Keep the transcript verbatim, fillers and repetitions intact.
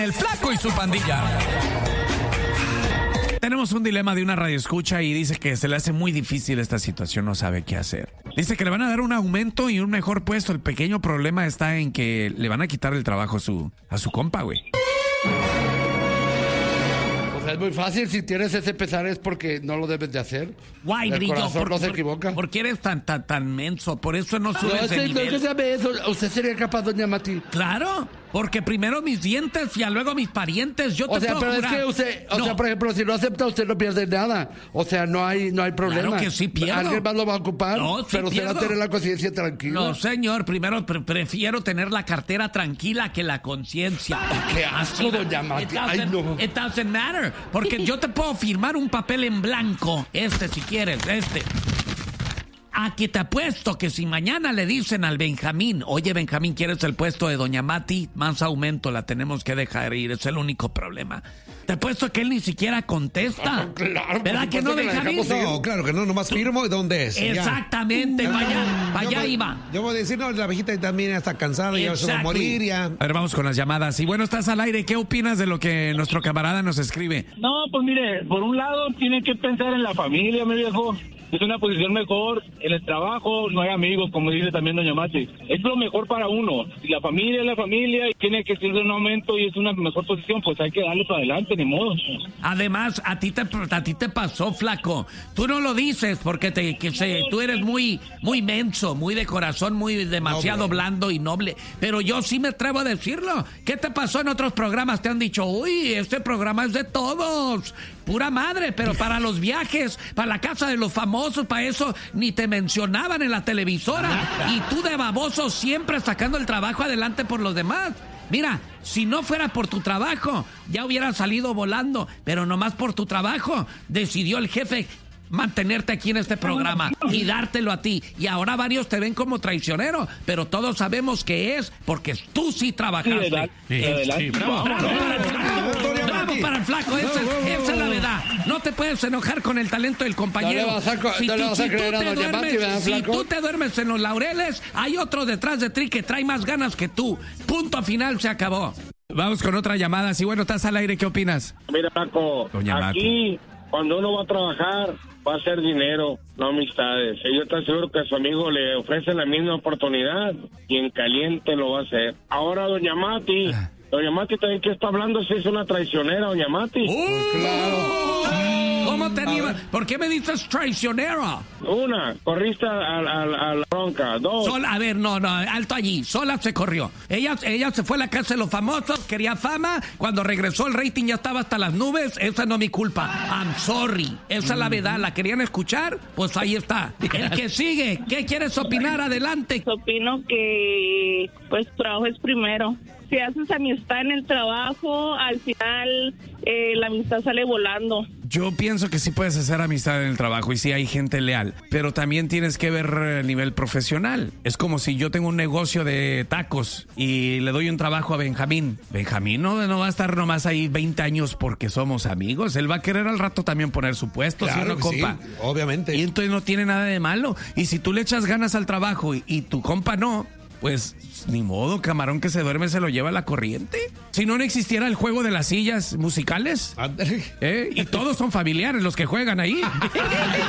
El Flaco y su pandilla. Tenemos un dilema de una radioescucha y dice que se le hace muy difícil esta situación, no sabe qué hacer. Dice que le van a dar un aumento y un mejor puesto. El pequeño problema está en que le van a quitar el trabajo a su, a su compa, güey. O sea, es muy fácil. Si tienes ese pesar es porque no lo debes de hacer. Guay, el Brillo, corazón por, no se por, equivoca. ¿por qué eres tan, tan, tan menso? Por eso no subes No, de ese, no, nivel. que sabe eso. ¿Usted sería capaz, doña Mati? Claro, porque primero mis dientes y luego mis parientes. Yo te O sea, puedo pero jurar. es que usted, o No. sea, por ejemplo, si no acepta, usted no pierde nada. O sea, no hay, no hay problema. Claro que sí pierdo. Alguien más lo va a ocupar, No, sí pero usted va a pierdo. tener la conciencia tranquila. No, señor, primero pre- prefiero tener la cartera tranquila que la conciencia. Qué asco, doña Mati. It doesn't, Ay, no. it doesn't matter, porque yo te puedo firmar un papel en blanco, este si quieres, este. Aquí te apuesto que si mañana le dicen al Benjamín, oye Benjamín, ¿quieres el puesto de doña Mati? Más aumento, la tenemos que dejar ir, es el único problema. Te apuesto que él ni siquiera contesta. Ah, claro, por ¿Verdad que no, supuesto que la Benjamín? dejamos ir. No, claro que no, nomás firmo y dónde es. Ya. Exactamente, para allá, para Yo allá voy- iba. Yo voy a decir, no, la viejita también ya está cansada, ya se va a Exactly. morir, ya. A ver, vamos con las llamadas. Y bueno, estás al aire. ¿Qué opinas de lo que nuestro camarada nos escribe? No, pues mire, por un lado tiene que pensar en la familia, mi viejo. Es una posición mejor, en el trabajo no hay amigos, como dice también doña Mati. Es lo mejor para uno. Si la familia es la familia y tiene que ser un aumento y es una mejor posición, pues hay que darle para adelante, ni modo. Además, a ti te, a ti te pasó, flaco. Tú no lo dices porque te, que se, tú eres muy, muy menso, muy de corazón, muy demasiado Noble. blando y noble. Pero yo sí me atrevo a decirlo. ¿Qué te pasó en otros programas? Te han dicho, uy, este programa es de todos. Pura madre, pero para los viajes, para la casa de los famosos, para eso ni te mencionaban en la televisora. Y tú de baboso siempre sacando el trabajo adelante por los demás. Mira, si no fuera por tu trabajo, ya hubiera salido volando, pero nomás por tu trabajo decidió el jefe mantenerte aquí en este programa y dártelo a ti. Y ahora varios te ven como traicionero, pero todos sabemos que es porque tú sí trabajaste. Sí, adelante, adelante. Bravo, bravo para el flaco, bravo para el flaco, esa, esa es la verdad. No te puedes enojar con el talento del compañero. No le vas a co- si no le tú, vas a si tú creer a te doña Mati, duermes, ¿verdad, si flaco? tú te duermes en los laureles, hay otro detrás de ti que trae más ganas que tú. Punto final, se acabó. Vamos con otra llamada. Sí, bueno, estás al aire, ¿qué opinas? Mira, Paco, Doña aquí cuando uno va a trabajar va a ser dinero, no amistades. Y yo estoy seguro que a su amigo le ofrece la misma oportunidad y en caliente lo va a hacer. Ahora, doña Mati, doña Mati también que está hablando si es una traicionera, doña Mati. ¿Cómo te animas? ¿Por qué me dices traicionero? Una, corriste a, a- a la bronca. Dos, Sol, a ver, no, no, alto allí. Sola se corrió. Ella, ella se fue a la casa de los famosos, quería fama. Cuando regresó el rating ya estaba hasta las nubes. Esa no es mi culpa. I'm sorry. Esa es la verdad. ¿La querían escuchar? Pues ahí está. El que sigue. ¿Qué quieres opinar? Adelante. Opino que pues trabajo es primero. Si haces amistad en el trabajo, al final eh, la amistad sale volando. Yo pienso que sí puedes hacer amistad en el trabajo y sí hay gente leal, pero también tienes que ver a nivel profesional. Es como si yo tengo un negocio de tacos y le doy un trabajo a Benjamín. Benjamín no, no va a estar nomás ahí veinte años porque somos amigos. Él va a querer al rato también poner su puesto, ¿sí o no, Claro que sí, compa? obviamente. Y entonces no tiene nada de malo. Y si tú le echas ganas al trabajo y, y tu compa no, pues ni modo, camarón que se duerme se lo lleva la corriente. Si no, no existiera el juego de las sillas musicales. Ándale. ¿Eh? Y todos son familiares los que juegan ahí.